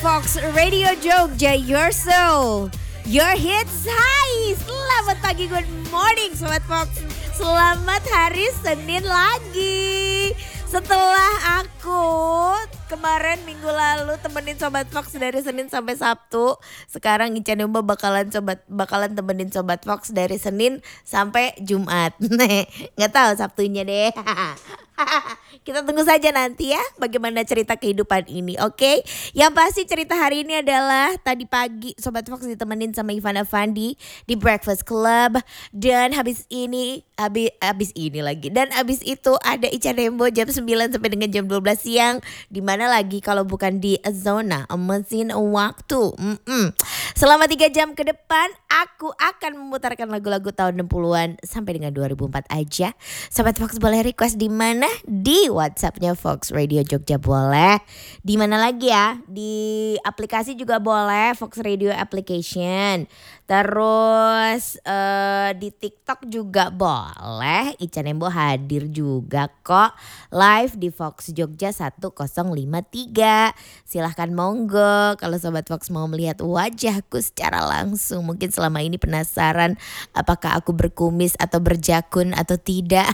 Fox Radio Jogja, your soul, your hits. Hai, selamat pagi, good morning Sobat Fox. Selamat hari Senin lagi. Setelah aku kemarin minggu lalu temenin Sobat Fox dari Senin sampai Sabtu, sekarang Ica Nembo bakalan temenin Sobat Fox dari Senin sampai Jumat. Nggak tahu Sabtunya deh. Kita tunggu saja nanti ya bagaimana cerita kehidupan ini, oke? Yang pasti cerita hari ini adalah tadi pagi Sobat Fox ditemenin sama Ivan Afandi di Breakfast Club. Dan habis itu ada Ica Nembo jam 9 sampai dengan jam 12 siang. Dimana lagi kalau bukan di zona mesin waktu. Selama 3 jam ke depan aku akan memutarkan lagu-lagu tahun 60-an sampai dengan 2004 aja. Sobat Fox boleh request di mana? Di WhatsApp-nya Fox Radio Jogja boleh. Di mana lagi ya? Di aplikasi juga boleh, Fox Radio Application. Terus di TikTok juga boleh. Ica Nembo hadir juga kok live di Fox Jogja 1053. Silahkan monggo kalau Sobat Fox mau melihat wajahku secara langsung. Mungkin selama ini penasaran apakah aku berkumis atau berjakun atau tidak.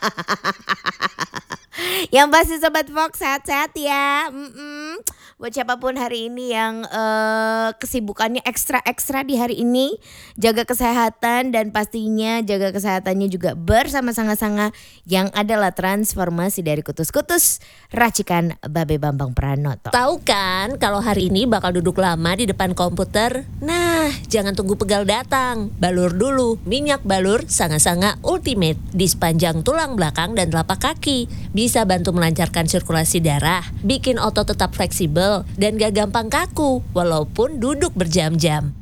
Yang pasti Sobat Fox sehat-sehat ya. Buat siapapun hari ini yang kesibukannya ekstra di hari ini, jaga kesehatan dan pastinya jaga kesehatannya juga bersama Sanga-Sanga yang adalah transformasi dari kutus-kutus racikan Babe Bambang Pranoto. Tahu kan kalau hari ini bakal duduk lama di depan komputer? Nah, jangan tunggu pegal datang. Balur dulu minyak balur Sanga-Sanga Ultimate di sepanjang tulang belakang dan telapak kaki. Bisa bantu melancarkan sirkulasi darah, bikin otot tetap fleksibel dan gak gampang kaku walaupun duduk berjam-jam.